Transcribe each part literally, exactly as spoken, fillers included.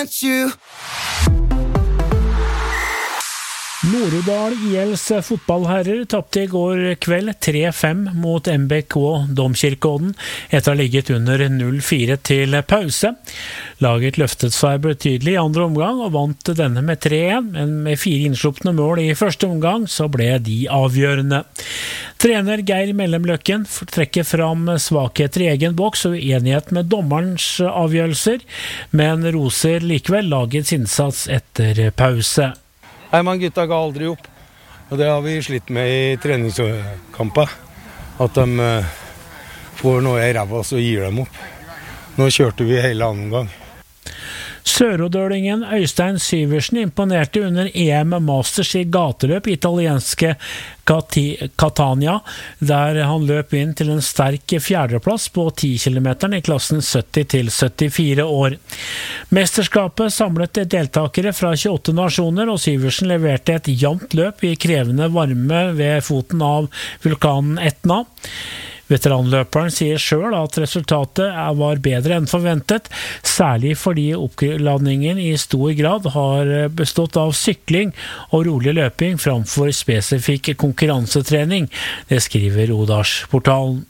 Nord-Odal I L's fotballherrer tappte I går kveld tre fem mot M B K Domkirkeodden etter å ha ligget under null fire til pause. Laget løftet seg betydelig I andre omgang og vant denne med tre en, men med fire innslupne mål I første omgang så ble de avgjørende. Trener Geir Mellemløkken trekker fram svakheter I egen boks og uenighet med dommerens avgjørelser, men roser likevel lagets innsats etter pause. Nei, man gutta ga aldri opp, og det har vi slitt med I treningskamper, at de uh, får noe I ræva så gir dem opp. Nå kjørte vi hele annen gang. Sørodølingen Øystein Syversen imponerte under E M Masters I gateløp I italienske Catania, der han løp inn til en sterk fjerdeplass på ti kilometer I klassen sytti til syttifire år. Mesterskapet samlet deltakere fra tjueåtte nasjoner, og Syversen leverte et jevnt løp I krevende varme ved foten av vulkanen Etna. Veteranløperen sier selv at resultatet var bedre enn forventet, særlig fordi oppladningen I stor grad har bestått av sykling og rolig løping framfor spesifikk konkurransetrening, det skriver Odalsportalen.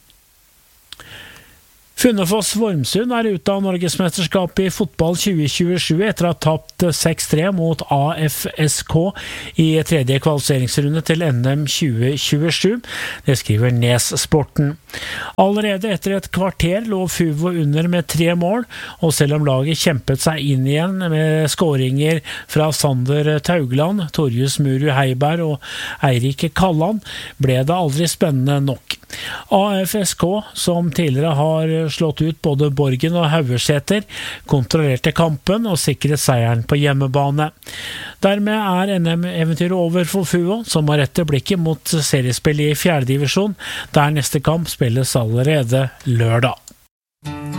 Funnefoss Vormsund er ute av Norgesmesterskapet I fotball tjue tjuesju etter å ha tapt seks tre mot A F S K I tredje kvalifiseringsrunde til N M tjue tjuesju. Det skriver Nes-sporten. Allerede etter et kvarter lå Fuvo under med tre mål, og selv om laget kjempet seg inn igjen med skåringer fra Sander Taugland, Torjus Muru Heiberg og Eirik Kalland, ble det aldri spennende nok. A F S K, som tidligere har slått ut både Borgen og Haugeseter, kontrollerte kampen og sikret seieren på hjemmebane. Dermed er N M-eventyret over for Fuvo, som har rettet blikket mot seriespill I fjerde divisjon, der neste kamp spilles allerede lørdag.